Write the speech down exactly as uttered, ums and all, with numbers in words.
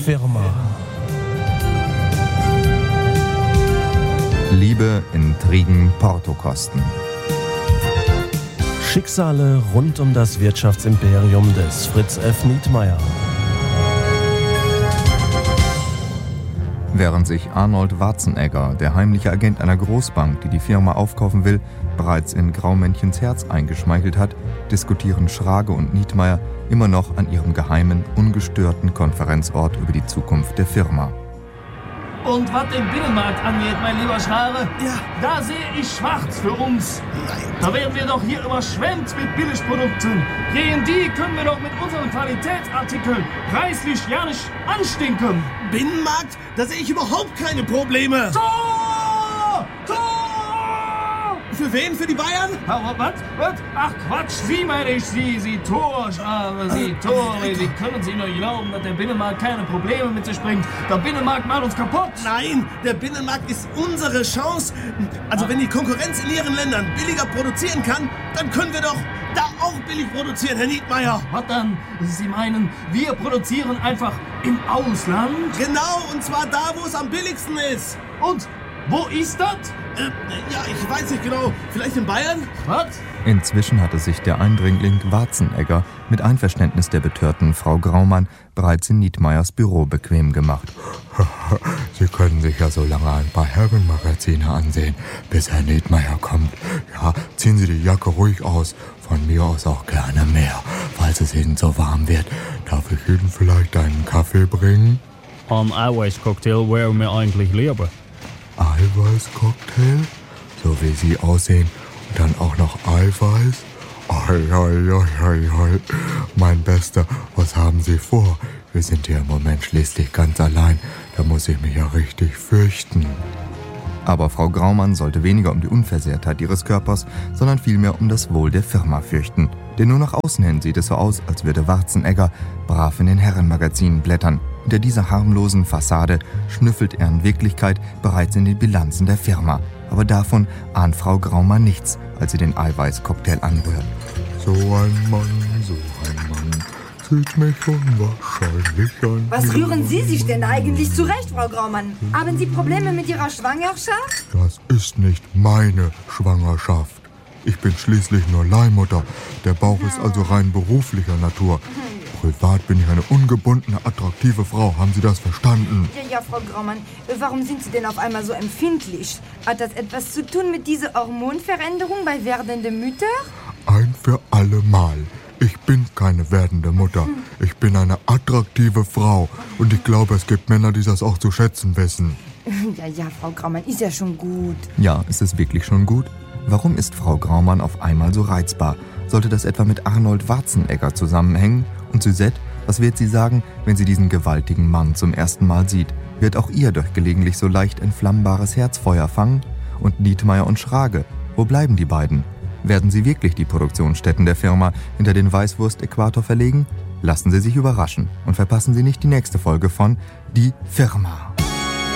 Firma. Liebe, Intrigen, Portokosten. Schicksale rund um das Wirtschaftsimperium des Fritz F. Nietmeyer. Während sich Arnold Warzenegger, der heimliche Agent einer Großbank, die die Firma aufkaufen will, bereits in Graumännchens Herz eingeschmeichelt hat, diskutieren Schrage und Nietmeyer immer noch an ihrem geheimen, ungestörten Konferenzort über die Zukunft der Firma. Und was den Binnenmarkt angeht, mein lieber Schrage, ja. Da sehe ich schwarz für uns. Nein. Da werden wir doch hier überschwemmt mit Billigprodukten. Gegen die können wir doch mit unseren Qualitätsartikeln preislich ja nicht anstinken. Binnenmarkt? Da sehe ich überhaupt keine Probleme. Tor! Tor! Für wen? Für die Bayern? Aber was? Was? Ach Quatsch, Sie meine ich, Sie, Sie Tor, Schrage, Sie Tore. Sie können sich nur glauben, dass der Binnenmarkt keine Probleme mit sich bringt. Der Binnenmarkt macht uns kaputt. Nein, der Binnenmarkt ist unsere Chance. Also wenn die Konkurrenz in ihren Ländern billiger produzieren kann, dann können wir doch da auch billig produzieren, Herr Nietmeyer. Was dann? Sie meinen, wir produzieren einfach im Ausland? Genau, und zwar da, wo es am billigsten ist. Und wo ist das? Äh, ja, ich weiß nicht genau. Vielleicht in Bayern? Was? Inzwischen hatte sich der Eindringling Warzenegger mit Einverständnis der betörten Frau Graumann bereits in Nietmeyers Büro bequem gemacht. Sie können sich ja so lange ein paar Herrenmagazine ansehen, bis Herr Nietmeyer kommt. Ja, ziehen Sie die Jacke ruhig aus. Von mir aus auch gerne mehr, falls es Ihnen so warm wird. Darf ich Ihnen vielleicht einen Kaffee bringen? Ein Eiweißcocktail wäre mir eigentlich lieber. Eiweißcocktail? So wie Sie aussehen und dann auch noch Eiweiß? Oi, oi, oi, oi, oi. Mein Bester, was haben Sie vor? Wir sind hier im Moment schließlich ganz allein. Da muss ich mich ja richtig fürchten. Aber Frau Graumann sollte weniger um die Unversehrtheit ihres Körpers, sondern vielmehr um das Wohl der Firma fürchten. Denn nur nach außen hin sieht es so aus, als würde Warzenegger brav in den Herrenmagazinen blättern. Hinter dieser harmlosen Fassade schnüffelt er in Wirklichkeit bereits in den Bilanzen der Firma. Aber davon ahnt Frau Graumann nichts, als sie den Eiweißcocktail anrührt. So ein Mann, so ein Mann, zieht mich unwahrscheinlich an. Was rühren Sie sich denn eigentlich zurecht, Frau Graumann? Haben Sie Probleme mit Ihrer Schwangerschaft? Das ist nicht meine Schwangerschaft. Ich bin schließlich nur Leihmutter. Der Bauch ist also rein beruflicher Natur. Privat bin ich eine ungebundene, attraktive Frau. Haben Sie das verstanden? Ja, ja, Frau Graumann. Warum sind Sie denn auf einmal so empfindlich? Hat das etwas zu tun mit dieser Hormonveränderung bei werdenden Müttern? Ein für alle Mal. Ich bin keine werdende Mutter. Ich bin eine attraktive Frau. Und ich glaube, es gibt Männer, die das auch zu schätzen wissen. Ja, ja, Frau Graumann, ist ja schon gut. Ja, ist es wirklich schon gut? Warum ist Frau Graumann auf einmal so reizbar? Sollte das etwa mit Arnold Warzenegger zusammenhängen? Und Suzette, was wird sie sagen, wenn sie diesen gewaltigen Mann zum ersten Mal sieht? Wird auch ihr durch gelegentlich so leicht entflammbares Herzfeuer fangen? Und Nietmeyer und Schrage, wo bleiben die beiden? Werden sie wirklich die Produktionsstätten der Firma hinter den Weißwurst-Äquator verlegen? Lassen Sie sich überraschen und verpassen Sie nicht die nächste Folge von Die Firma.